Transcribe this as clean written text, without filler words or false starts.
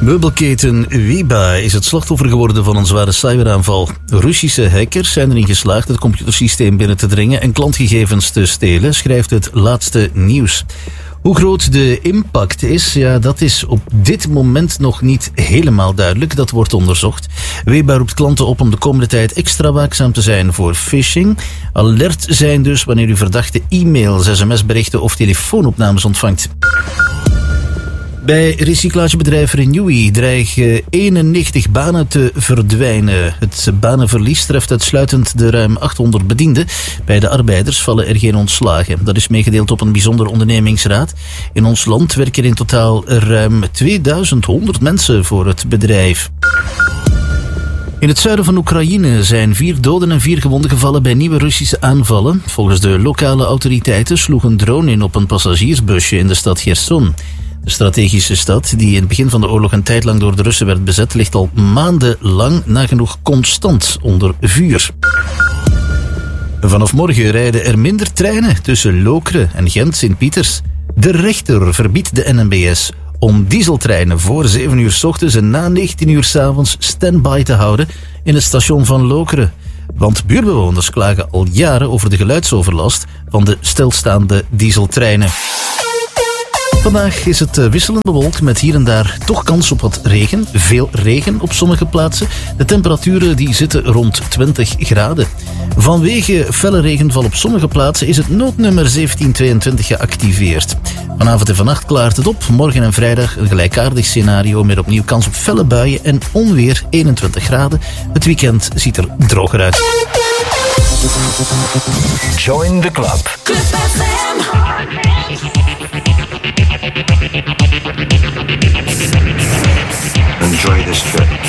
Meubelketen Wiba is het slachtoffer geworden van een zware cyberaanval. Russische hackers zijn erin geslaagd het computersysteem binnen te dringen en klantgegevens te stelen, schrijft het laatste nieuws. Hoe groot de impact is, dat is op dit moment nog niet helemaal duidelijk. Dat wordt onderzocht. Wiba roept klanten op om de komende tijd extra waakzaam te zijn voor phishing. Alert zijn dus wanneer u verdachte e-mails, sms-berichten of telefoonopnames ontvangt. Bij recyclagebedrijf Renewi dreigen 91 banen te verdwijnen. Het banenverlies treft uitsluitend de ruim 800 bedienden. Bij de arbeiders vallen er geen ontslagen. Dat is meegedeeld op een bijzonder ondernemingsraad. In ons land werken in totaal ruim 2100 mensen voor het bedrijf. In het zuiden van Oekraïne zijn 4 doden en 4 gewonden gevallen bij nieuwe Russische aanvallen. Volgens de lokale autoriteiten sloeg een drone in op een passagiersbusje in de stad Cherson. De strategische stad, die in het begin van de oorlog een tijd lang door de Russen werd bezet, ligt al maandenlang nagenoeg constant onder vuur. Vanaf morgen rijden er minder treinen tussen Lokeren en Gent-Sint-Pieters. De rechter verbiedt de NMBS om dieseltreinen voor 7 uur 's ochtends en na 19 uur 's avonds stand-by te houden in het station van Lokeren. Want buurtbewoners klagen al jaren over de geluidsoverlast van de stilstaande dieseltreinen. Vandaag is het wisselend bewolkt met hier en daar toch kans op wat regen. Veel regen op sommige plaatsen. De temperaturen die zitten rond 20 graden. Vanwege felle regenval op sommige plaatsen is het noodnummer 1722 geactiveerd. Vanavond en vannacht klaart het op. Morgen en vrijdag een gelijkaardig scenario met opnieuw kans op felle buien en onweer 21 graden. Het weekend ziet er droger uit. Join the club. Club FM. Enjoy this trip.